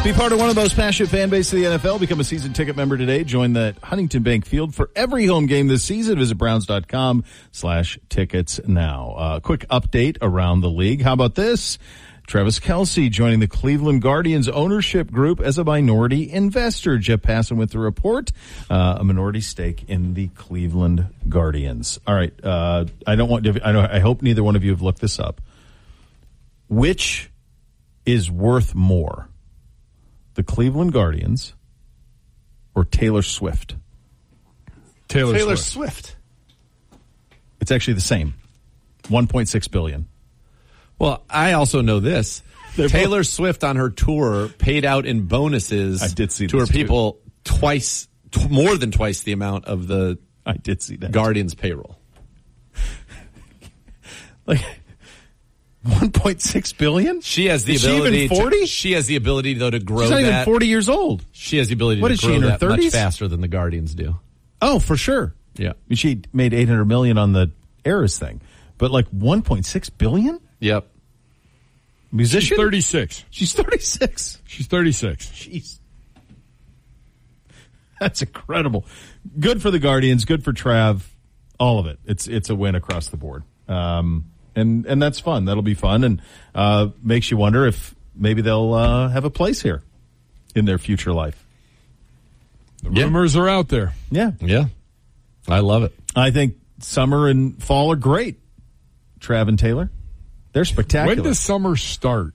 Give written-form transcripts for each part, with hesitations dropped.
Be part of one of the most passionate fan bases of the NFL. Become a season ticket member today. Join the Huntington Bank Field for every home game this season. Visit Browns.com/tickets now. Quick update around the league. How about this? Travis Kelce joining the Cleveland Guardians ownership group as a minority investor. Jeff Passan with the report. A minority stake in the Cleveland Guardians. All right. I hope neither one of you have looked this up. Which is worth more? The Cleveland Guardians or Taylor Swift? Taylor Swift. It's actually the same. $1.6 billion. Well, I also know this. Taylor Swift on her tour paid out in bonuses I did see to her this people more than twice the amount of the I did see that. Guardians payroll. Like $1.6 billion? She has the Is ability. she even 40? She has the ability though to grow She's not that. even 40 years old. She has the ability What to is she, grow in her that much 30s? faster than the Guardians do. Oh, for sure. Yeah. I mean, she made $800 million on the Eras thing, but like $1.6 billion? Yep. Musician? She's 36. She's 36. She's 36. Jeez. That's incredible. Good for the Guardians. Good for Trav. All of it. It's a win across the board. And that's fun. That'll be fun, and makes you wonder if maybe they'll have a place here in their future life. The rumors are out there. Yeah. Yeah. I love it. I think summer and fall are great. Trav and Taylor. They're spectacular. When does summer start?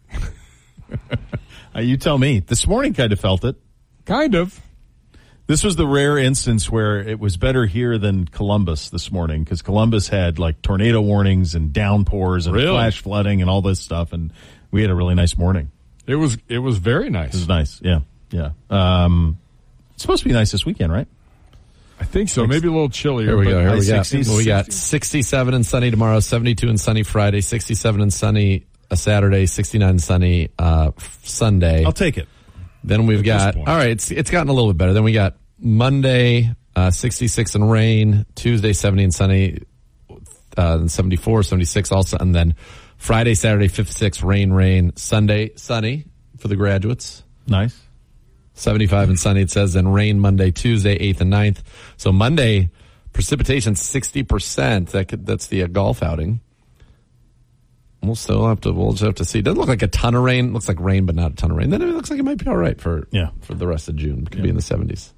You tell me. This morning kind of felt it. Kind of. This was the rare instance where it was better here than Columbus this morning, because Columbus had like tornado warnings and downpours and flash flooding and all this stuff, and we had a really nice morning. It was very nice. It was nice. Yeah. It's supposed to be nice this weekend, right? I think so. Maybe a little chillier. Here we go. high We 60s. got 67 and sunny tomorrow, 72 and sunny Friday, 67 and sunny Saturday, 69 and sunny Sunday. I'll take it. Then we've got, all right, it's gotten a little bit better. Then we got Monday, 66 and rain, Tuesday, 70 and sunny, 74, 76 also, and then Friday, Saturday, 56, rain, Sunday, sunny for the graduates. Nice. 75 and sunny, it says, then rain Monday, Tuesday, 8th and 9th. So Monday, precipitation 60%. That's the golf outing. We'll just have to see. It doesn't look like a ton of rain. It looks like rain, but not a ton of rain. Then it looks like it might be all right for the rest of June. It could be in the 70s.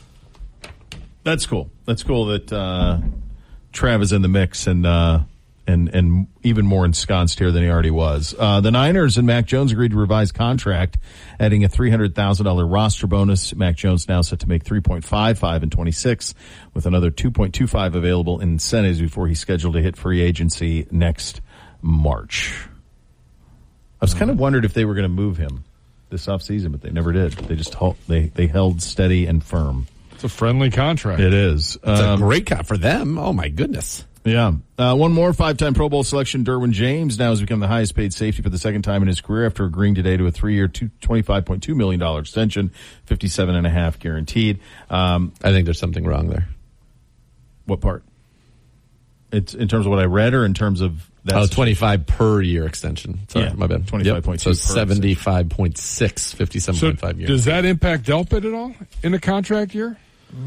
That's cool. That's cool that Trav is in the mix and even more ensconced here than he already was. The Niners and Mac Jones agreed to revise contract, adding a $300,000 roster bonus. Mac Jones now set to make $3.55 in 26, with another $2.25 available in incentives before he's scheduled to hit free agency next March. I was kind of wondered if they were going to move him this offseason, but they never did. They just they held steady and firm. It's a friendly contract. It is. It's a great cut for them. Oh, my goodness. Yeah. One more five-time Pro Bowl selection. Derwin James now has become the highest paid safety for the second time in his career after agreeing today to a 3-year, $25.2 million extension, $57.5 guaranteed. I think there's something wrong there. What part? It's in terms of what I read, or in terms of that's 25 per year extension. Sorry, my bad. 25.2. So 75.6, 57.5 years. Does that impact Delpit at all in a contract year?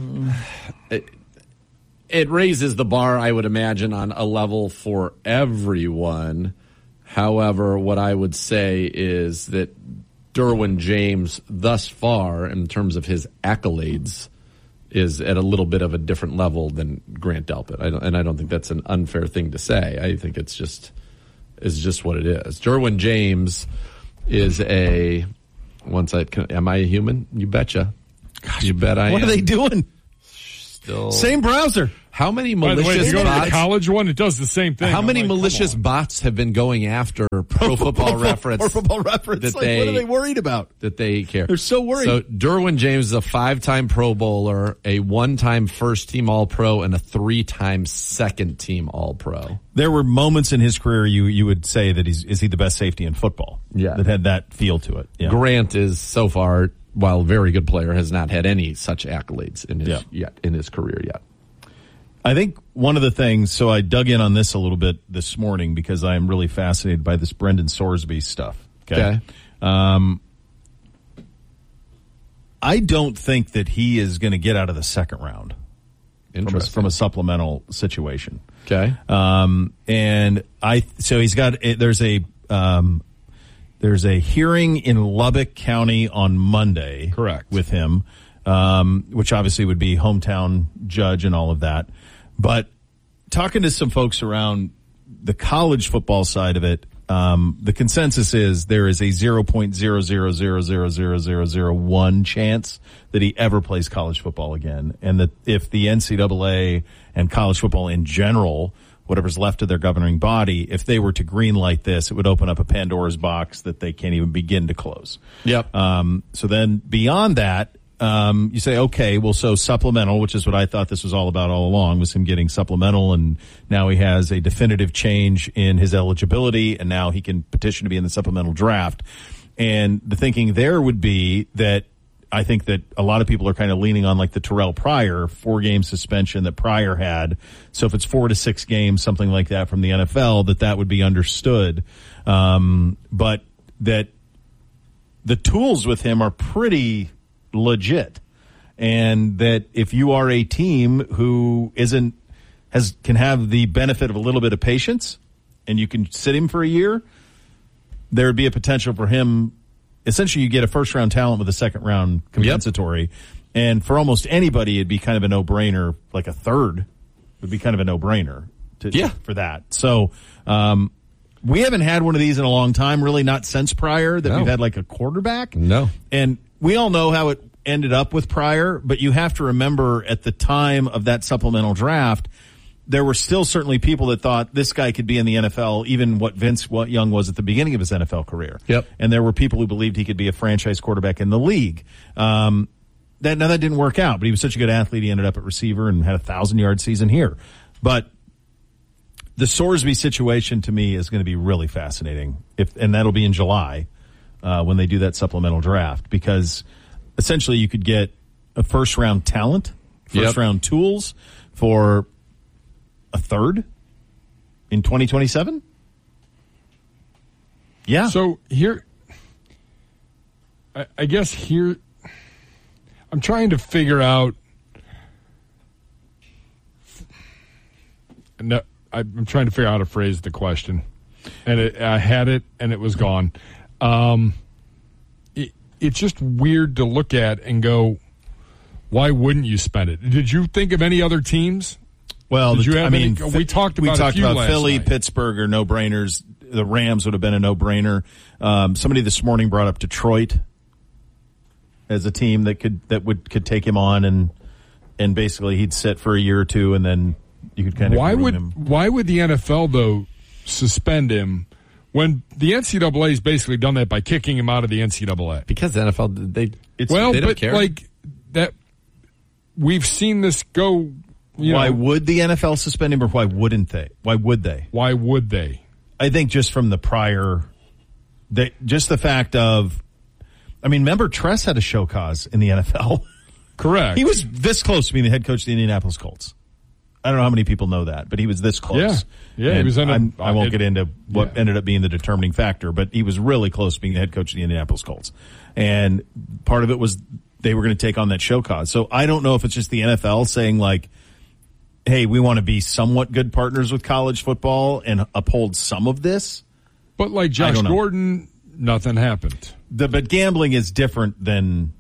It raises the bar, I would imagine, on a level for everyone. However, what I would say is that Derwin James, thus far, in terms of his accolades, is at a little bit of a different level than Grant Delpit. I don't think that's an unfair thing to say. I think it's just what it is. Derwin James is am I a human? You betcha. Gosh, you bet I am. What are they doing? Still. Same browser. How many By the way, malicious if you go to bots? the college one, it does the same thing. How many like, malicious bots have been going after Pro Football Reference? Pro Football Reference. What are they worried about? That they care. They're so worried. So Derwin James is a 5-time Pro Bowler, a 1-time first-team All-Pro, and a 3-time second-team All-Pro. There were moments in his career you would say that is he the best safety in football? Yeah. That had that feel to it. Yeah. Grant is, so far, while a very good player, has not had any such accolades in his career yet. I think one of the things, so I dug in on this a little bit this morning because I am really fascinated by this Brendan Sorsby stuff. Okay. I don't think that he is going to get out of the second round from a supplemental situation. Okay. So he's got there's a hearing in Lubbock County on Monday. Correct. With him, which obviously would be hometown judge and all of that. But talking to some folks around the college football side of it, the consensus is there is a 0.0000001 chance that he ever plays college football again. And that if the NCAA and college football in general, whatever's left of their governing body, if they were to greenlight this, it would open up a Pandora's box that they can't even begin to close. Yep. So then beyond that, you say, okay, well, so supplemental, which is what I thought this was all about all along, was him getting supplemental, and now he has a definitive change in his eligibility, and now he can petition to be in the supplemental draft. And the thinking there would be that I think that a lot of people are kind of leaning on like the Terrell Pryor 4-game suspension that Pryor had. So if it's 4 to 6 games, something like that from the NFL, that would be understood. But that the tools with him are pretty legit, and that if you are a team who can have the benefit of a little bit of patience and you can sit him for a year, there would be a potential for him. Essentially, you get a first-round talent with a second-round compensatory. Yep. And for almost anybody, it'd be kind of a no-brainer. Like a third would be kind of a no-brainer for that. So we haven't had one of these in a long time, really not since Pryor, that we've had like a quarterback. No. And we all know how it ended up with Pryor, but you have to remember at the time of that supplemental draft, there were still certainly people that thought this guy could be in the NFL, even what Vince Young was at the beginning of his NFL career. Yep. And there were people who believed he could be a franchise quarterback in the league. That didn't work out, but he was such a good athlete, he ended up at receiver and had a 1,000-yard season here. But the Sorsby situation to me is going to be really fascinating, and that'll be in July when they do that supplemental draft, because essentially you could get a first-round talent, first-round tools for a third in 2027? Yeah. So here, I guess here, I'm trying to figure out. No, I'm trying to figure out how to phrase the question, and I had it, and it was gone. It's just weird to look at and go, why wouldn't you spend it? Did you think of any other teams? Well, we talked about Philly, night. Pittsburgh are no-brainers. The Rams would have been a no-brainer. Somebody this morning brought up Detroit as a team that could take him on, and basically he'd sit for a year or two, and then you could kind of groom him. Why would the NFL though suspend him when the NCAA has basically done that by kicking him out of the NCAA? Because the NFL they don't care. Like that, we've seen this go. Why would the NFL suspend him, or why wouldn't they? Why would they? Why would they? I think just from the prior, just the fact of, I mean, remember Tress had a show cause in the NFL. Correct. He was this close to being the head coach of the Indianapolis Colts. I don't know how many people know that, but he was this close. Yeah. And he was I won't get into what ended up being the determining factor, but he was really close to being the head coach of the Indianapolis Colts. And part of it was they were going to take on that show cause. So I don't know if it's just the NFL saying like, hey, we want to be somewhat good partners with college football and uphold some of this. But like Josh Gordon, nothing happened. But gambling is different than...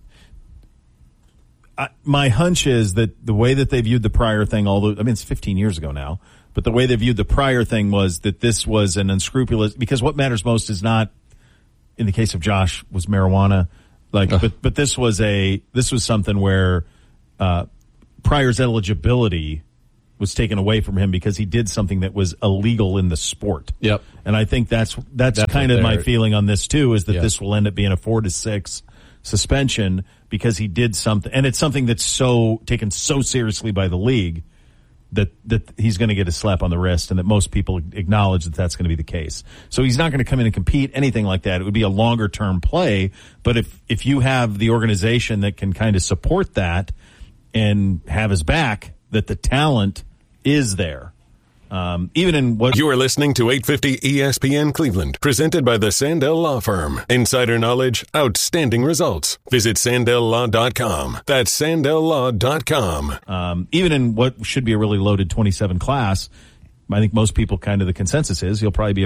my hunch is that the way that they viewed the Pryor thing, it's 15 years ago now, but the way they viewed the Pryor thing was that this was an unscrupulous... Because what matters most is not, in the case of Josh, was marijuana. But this was something where Pryor's eligibility was taken away from him because he did something that was illegal in the sport. Yep. And I think that's kind of my feeling on this too, is that this will end up being a 4 to 6 suspension because he did something, and it's something that's taken so seriously by the league that he's going to get a slap on the wrist, and that most people acknowledge that that's going to be the case. So he's not going to come in and compete, anything like that. It would be a longer term play, but if you have the organization that can kind of support that and have his back, that the talent is there, Even in what You are listening to 850 ESPN Cleveland, presented by the Sandell Law Firm. Insider knowledge, outstanding results. Visit SandellLaw.com. That's SandellLaw.com. even in what should be a really loaded 27 class, I think most people kind of the consensus is he'll probably be a